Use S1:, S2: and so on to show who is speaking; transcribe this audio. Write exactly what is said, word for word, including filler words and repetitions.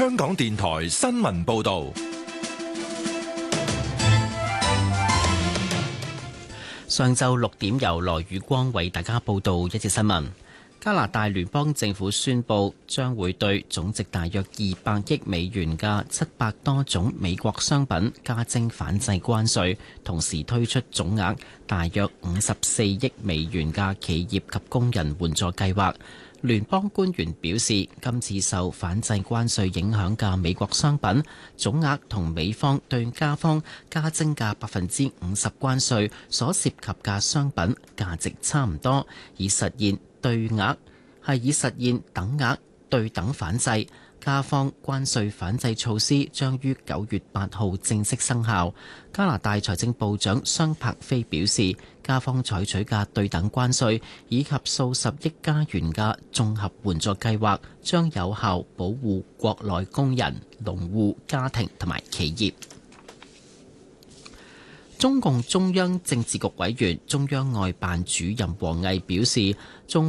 S1: 香港電台新聞報道。
S2: 上晝六點，由羅宇光為大家報道一節新聞。加拿大聯邦政府宣布，將會對總值大約二百億美元嘅七百多種美國商品加徵反制關稅，同時推出總額大約五十四億美元嘅企業及工人援助計劃。聯邦官員表示，今次受反制關稅影響嘅美國商品總額同美方對加方加徵嘅百分之五十關稅所涉及嘅商品價值差唔多，以實現對額係以實現等額對等反制。加方關稅反制措施將於九月八號正式生效。加拿大財政部長桑柏菲表示，加方採取嘅對等關稅以及數十億加元嘅綜合援助計劃，將有效保護國內工人、農戶、家庭同埋企業。中共中央政治局委員、中央外辦主任王毅表示，中